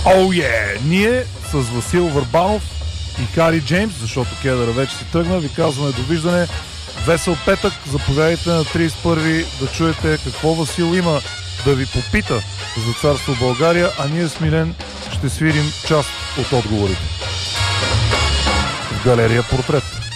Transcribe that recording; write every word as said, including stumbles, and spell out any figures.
Оу oh, е! Yeah! Ние с Васил Върбанов и Хари Джеймс, защото Кедъра вече си тръгна, ви казваме довиждане. Весел петък, заповядайте на тридесет и първи да чуете какво Васил има да ви попита за Царство България, а ние с Милен ще свирим част от отговорите в галерия Портрет.